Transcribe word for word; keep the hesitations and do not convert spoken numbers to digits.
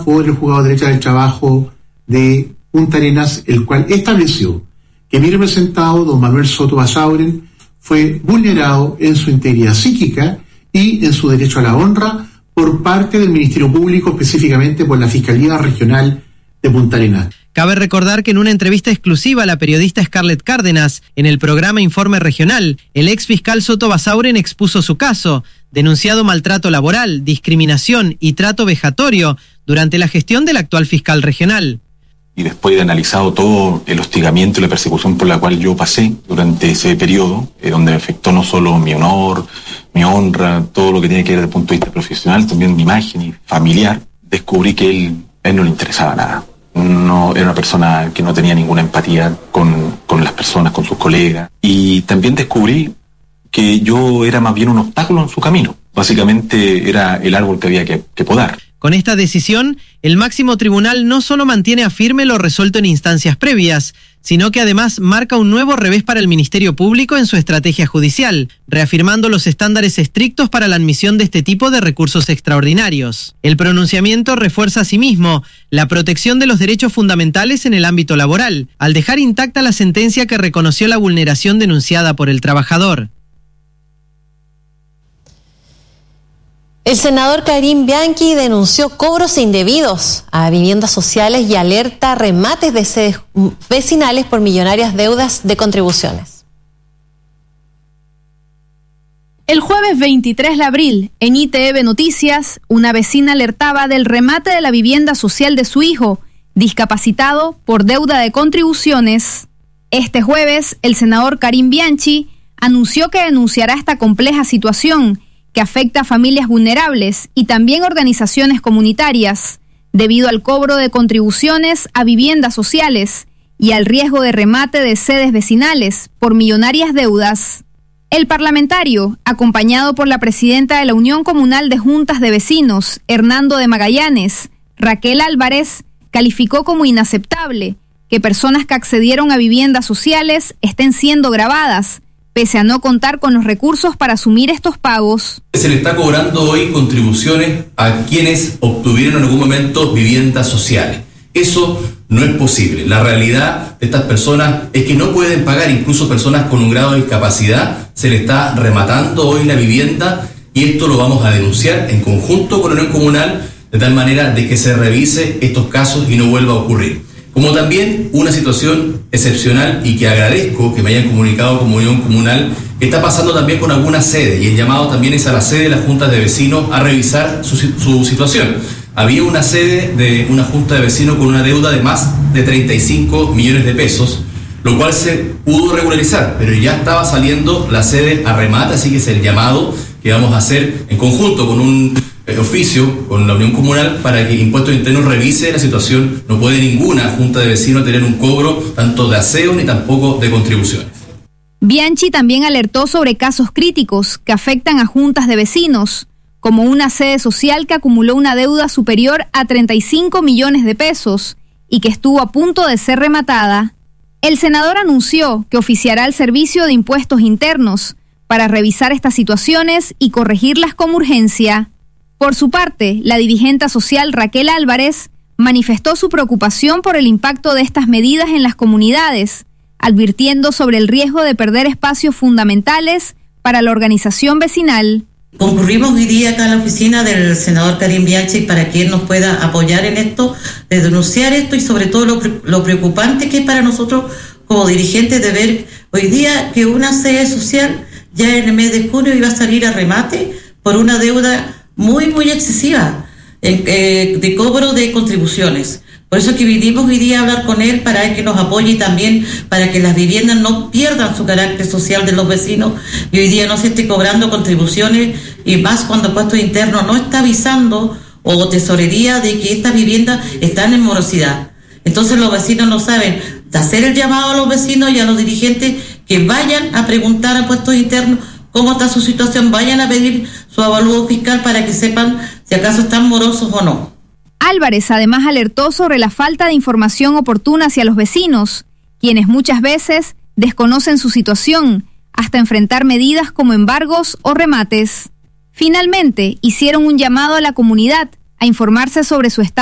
por el Juzgado de Derecho del Trabajo de Punta Arenas, el cual estableció que mi representado, don Manuel Soto Basauren, fue vulnerado en su integridad psíquica y en su derecho a la honra por parte del Ministerio Público, específicamente por la Fiscalía Regional de Punta Arenas. Cabe recordar que en una entrevista exclusiva a la periodista Scarlett Cárdenas, en el programa Informe Regional, el ex fiscal Soto Basauren expuso su caso, denunciado maltrato laboral, discriminación y trato vejatorio durante la gestión del actual fiscal regional. Y después de analizado todo el hostigamiento y la persecución por la cual yo pasé durante ese periodo, eh, donde me afectó no solo mi honor, mi honra, todo lo que tiene que ver desde el punto de vista profesional, también mi imagen y familiar, descubrí que él, a él no le interesaba nada. No, era una persona que no tenía ninguna empatía con, con las personas, con sus colegas. Y también descubrí que yo era más bien un obstáculo en su camino. Básicamente era el árbol que había que, que podar. Con esta decisión, el máximo tribunal no solo mantiene a firme lo resuelto en instancias previas, sino que además marca un nuevo revés para el Ministerio Público en su estrategia judicial, reafirmando los estándares estrictos para la admisión de este tipo de recursos extraordinarios. El pronunciamiento refuerza asimismo la protección de los derechos fundamentales en el ámbito laboral, al dejar intacta la sentencia que reconoció la vulneración denunciada por el trabajador. El senador Karim Bianchi denunció cobros indebidos a viviendas sociales y alerta remates de sedes vecinales por millonarias deudas de contribuciones. El jueves veintitrés de abril, en I T V Noticias, una vecina alertaba del remate de la vivienda social de su hijo, discapacitado por deuda de contribuciones. Este jueves, el senador Karim Bianchi anunció que denunciará esta compleja situación que afecta a familias vulnerables y también organizaciones comunitarias, debido al cobro de contribuciones a viviendas sociales y al riesgo de remate de sedes vecinales por millonarias deudas. El parlamentario, acompañado por la presidenta de la Unión Comunal de Juntas de Vecinos, Hernando de Magallanes, Raquel Álvarez, calificó como inaceptable que personas que accedieron a viviendas sociales estén siendo gravadas, pese a no contar con los recursos para asumir estos pagos. Se le está cobrando hoy contribuciones a quienes obtuvieron en algún momento viviendas sociales. Eso no es posible. La realidad de estas personas es que no pueden pagar, incluso personas con un grado de discapacidad, se le está rematando hoy la vivienda y esto lo vamos a denunciar en conjunto con la Unión Comunal, de tal manera de que se revise estos casos y no vuelva a ocurrir. Como también una situación excepcional y que agradezco que me hayan comunicado como Unión Comunal, que está pasando también con algunas sedes y el llamado también es a la sede de las juntas de vecinos a revisar su, su situación. Había una sede de una junta de vecinos con una deuda de más de treinta y cinco millones de pesos, lo cual se pudo regularizar, pero ya estaba saliendo la sede a remate, así que es el llamado que vamos a hacer en conjunto con un oficio con la Unión Comunal para que Impuestos Internos revise la situación. No puede ninguna junta de vecinos tener un cobro tanto de aseo ni tampoco de contribuciones. Bianchi también alertó sobre casos críticos que afectan a juntas de vecinos, como una sede social que acumuló una deuda superior a treinta y cinco millones de pesos y que estuvo a punto de ser rematada. El senador anunció que oficiará al Servicio de Impuestos Internos para revisar estas situaciones y corregirlas con urgencia. Por su parte, la dirigente social Raquel Álvarez manifestó su preocupación por el impacto de estas medidas en las comunidades, advirtiendo sobre el riesgo de perder espacios fundamentales para la organización vecinal. Concurrimos hoy día acá a la oficina del senador Karim Bianchi para que él nos pueda apoyar en esto, de denunciar esto y sobre todo lo, lo preocupante que es para nosotros como dirigentes de ver hoy día que una sede social ya en el mes de junio iba a salir a remate por una deuda muy, muy excesiva eh, de cobro de contribuciones. Por eso que vinimos hoy día a hablar con él para que nos apoye y también para que las viviendas no pierdan su carácter social de los vecinos y hoy día no se esté cobrando contribuciones y más cuando Impuestos Internos no está avisando o tesorería de que estas viviendas están en morosidad. Entonces los vecinos no saben de hacer el llamado a los vecinos y a los dirigentes que vayan a preguntar a Impuestos Internos cómo está su situación, vayan a pedir su avalúo fiscal para que sepan si acaso están morosos o no. Álvarez además alertó sobre la falta de información oportuna hacia los vecinos, quienes muchas veces desconocen su situación, hasta enfrentar medidas como embargos o remates. Finalmente, hicieron un llamado a la comunidad a informarse sobre su estado